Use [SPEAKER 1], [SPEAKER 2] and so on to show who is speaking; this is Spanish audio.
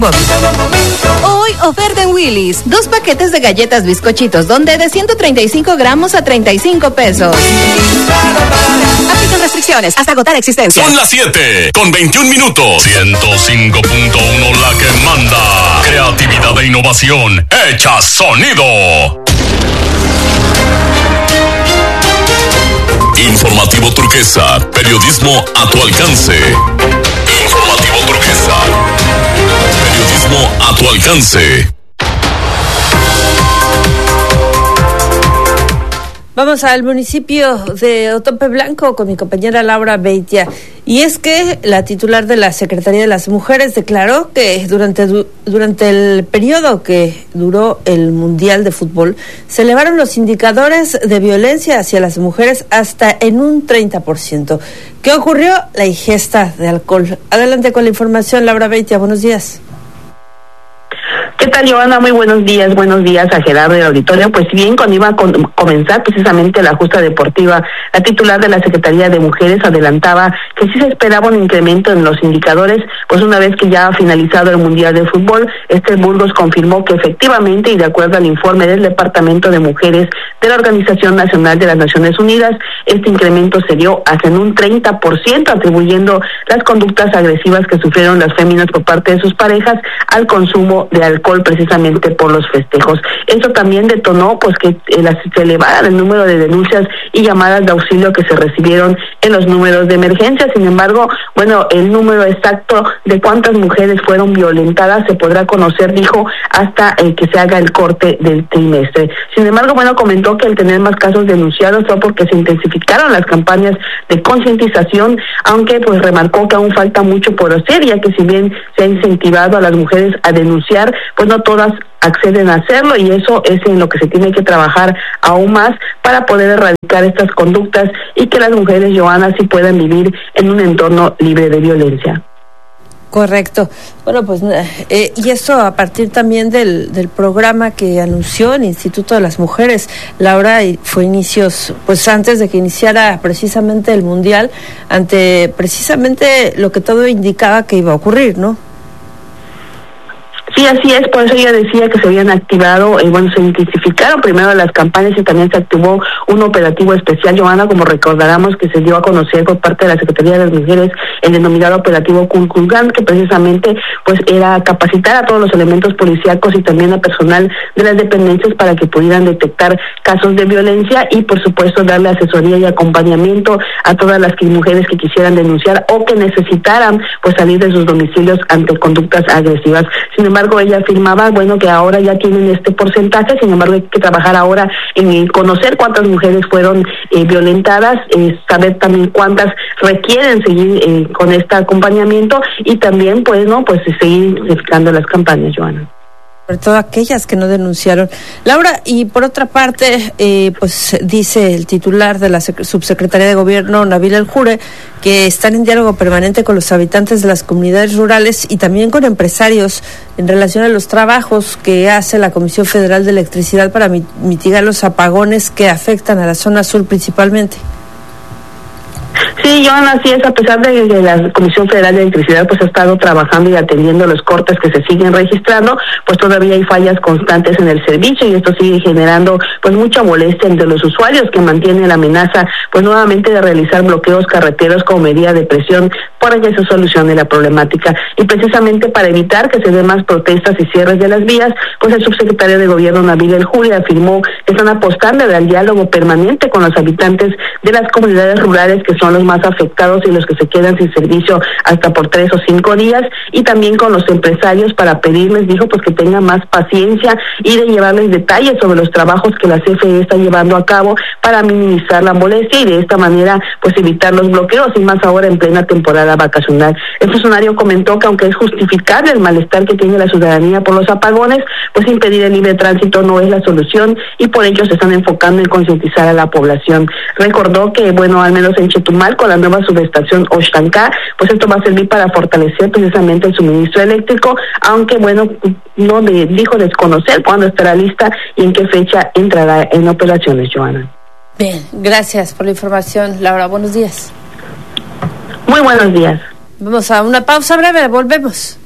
[SPEAKER 1] Hoy oferta en Willy's. 2 paquetes de galletas bizcochitos Donde de 135 gramos a 35 pesos. Aplican restricciones hasta agotar existencia.
[SPEAKER 2] Son las 7:21. 105.1 la que manda. Creatividad e innovación. Hecha sonido. Informativo Turquesa. Periodismo a tu alcance. Informativo Turquesa. Periodismo a tu alcance.
[SPEAKER 3] Vamos al municipio de Otompe Blanco con mi compañera Laura Beitia. Y es que la titular de la Secretaría de las Mujeres declaró que durante el periodo que duró el Mundial de Fútbol se elevaron los indicadores de violencia hacia las mujeres hasta en un 30%. ¿Qué ocurrió? La ingesta de alcohol. Adelante con la información, Laura Beitia. Buenos días.
[SPEAKER 4] ¿Qué tal, Joana? Muy buenos días a Gerardo y al auditorio. Pues bien, cuando iba a comenzar precisamente la justa deportiva, la titular de la Secretaría de Mujeres adelantaba que sí se esperaba un incremento en los indicadores, pues una vez que ya ha finalizado el Mundial de Fútbol, Burgos confirmó que efectivamente, y de acuerdo al informe del Departamento de Mujeres de la Organización Nacional de las Naciones Unidas, este incremento se dio hasta en un 30%, atribuyendo las conductas agresivas que sufrieron las féminas por parte de sus parejas al consumo de alcohol precisamente por los festejos. Esto también detonó pues que se elevara el número de denuncias y llamadas de auxilio que se recibieron en los números de emergencia. Sin embargo, el número exacto de cuántas mujeres fueron violentadas se podrá conocer, dijo, hasta que se haga el corte del trimestre. Sin embargo, comentó que al tener más casos denunciados fue porque se intensificaron las campañas de concientización, aunque pues remarcó que aún falta mucho por hacer, ya que si bien se ha incentivado a las mujeres a denunciar, pues no todas acceden a hacerlo, y eso es en lo que se tiene que trabajar aún más para poder erradicar estas conductas y que las mujeres, Joana, sí puedan vivir en un entorno libre de violencia.
[SPEAKER 3] Correcto. Bueno, pues, y eso a partir también del programa que anunció el Instituto de las Mujeres, Laura, y fue inicios, pues antes de que iniciara precisamente el Mundial, ante precisamente lo que todo indicaba que iba a ocurrir, ¿no?
[SPEAKER 4] Sí, así es, por eso ella decía que se habían activado, se intensificaron primero las campañas y también se activó un operativo especial, Joana, como recordaremos que se dio a conocer por parte de la Secretaría de las Mujeres el denominado operativo Kulkulgan, que precisamente pues era capacitar a todos los elementos policíacos y también a personal de las dependencias para que pudieran detectar casos de violencia y por supuesto darle asesoría y acompañamiento a todas las mujeres que quisieran denunciar o que necesitaran pues salir de sus domicilios ante conductas agresivas. Sin embargo, ella afirmaba, que ahora ya tienen este porcentaje, sin embargo hay que trabajar ahora en conocer cuántas mujeres fueron violentadas, saber también cuántas requieren seguir con este acompañamiento y también, seguir intensificando las campañas, Joana.
[SPEAKER 3] Sobre todo aquellas que no denunciaron. Laura, y por otra parte, pues dice el titular de la Subsecretaría de Gobierno, Nabil El Jure, que están en diálogo permanente con los habitantes de las comunidades rurales y también con empresarios en relación a los trabajos que hace la Comisión Federal de Electricidad para mitigar los apagones que afectan a la zona sur principalmente.
[SPEAKER 4] Sí, Joana, así es, a pesar de que la Comisión Federal de Electricidad pues ha estado trabajando y atendiendo los cortes que se siguen registrando, pues todavía hay fallas constantes en el servicio y esto sigue generando pues mucha molestia entre los usuarios que mantienen la amenaza pues nuevamente de realizar bloqueos carreteros como medida de presión para que se solucione la problemática. Y precisamente para evitar que se den más protestas y cierres de las vías, pues el subsecretario de Gobierno, Nabil El Jure, afirmó que están apostando al diálogo permanente con los habitantes de las comunidades rurales que son los más afectados y los que se quedan sin servicio hasta por 3 o 5 días, y también con los empresarios para pedirles, dijo, pues que tengan más paciencia y de llevarles detalles sobre los trabajos que la CFE está llevando a cabo para minimizar la molestia y de esta manera pues evitar los bloqueos, y más ahora en plena temporada vacacional. El funcionario comentó que aunque es justificable el malestar que tiene la ciudadanía por los apagones, pues impedir el libre tránsito no es la solución y por ello se están enfocando en concientizar a la población. Recordó que, al menos en Chetumal, con la nueva subestación Oxtancá, pues esto va a servir para fortalecer precisamente el suministro eléctrico, aunque no dijo desconocer cuándo estará lista y en qué fecha entrará en operaciones, Joana.
[SPEAKER 3] Bien, gracias por la información, Laura. Buenos días.
[SPEAKER 4] Muy buenos días.
[SPEAKER 3] Vamos a una pausa breve, volvemos.